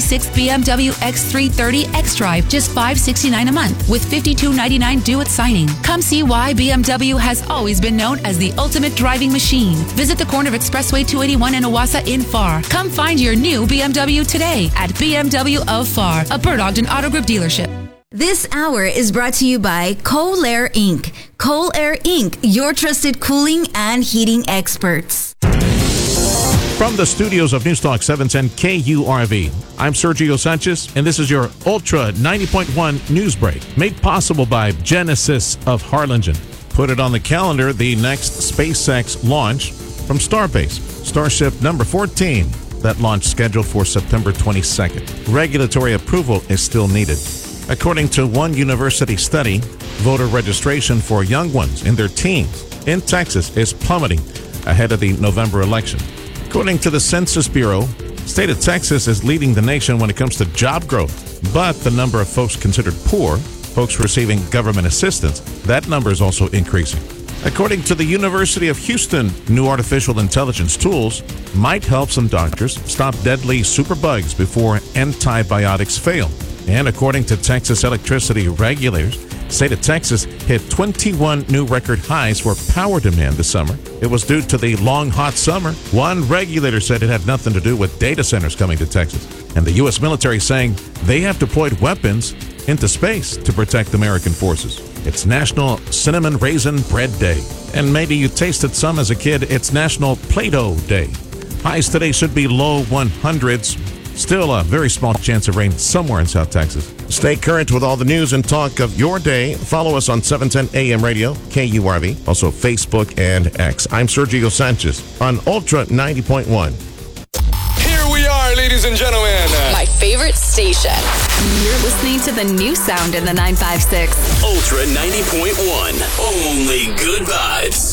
2026 BMW X330 xDrive, just $569 a month, with $52.99 due at signing. Come see why BMW has always been known as the ultimate driving machine. Visit the corner of Expressway 281 and Owasso in Pharr. Come find your new BMW today at BMW of Pharr, a Bird Ogden Auto Group dealership. This hour is brought to you by Kohler Inc. Kohler Inc., your trusted cooling and heating experts. From the studios of Newstalk 710 KURV, I'm Sergio Sanchez, and this is your Ultra 90.1 News Break, made possible by Genesis of Harlingen. Put it on the calendar, the next SpaceX launch from Starbase, Starship number 14. That launch scheduled for September 22nd. Regulatory approval is still needed. According to one university study, voter registration for young ones in their teens in Texas is plummeting ahead of the November election. According to the Census Bureau, the state of Texas is leading the nation when it comes to job growth. But the number of folks considered poor, folks receiving government assistance, that number is also increasing. According to the University of Houston, new artificial intelligence tools might help some doctors stop deadly superbugs before antibiotics fail. And according to Texas electricity regulators, the state of Texas hit 21 new record highs for power demand this summer. It was due to the long, hot summer. One regulator said it had nothing to do with data centers coming to Texas. And the U.S. military saying they have deployed weapons into space to protect American forces. It's National Cinnamon Raisin Bread Day. And maybe you tasted some as a kid. It's National Play-Doh Day. Highs today should be low 100s. Still a very small chance of rain somewhere in South Texas. Stay current with all the news and talk of your day. Follow us on 710 AM Radio, KURV, also Facebook and X. I'm Sergio Sanchez on Ultra 90.1. Here we are, ladies and gentlemen. My favorite station. You're listening to the new sound in the 956. Ultra 90.1. Only good vibes.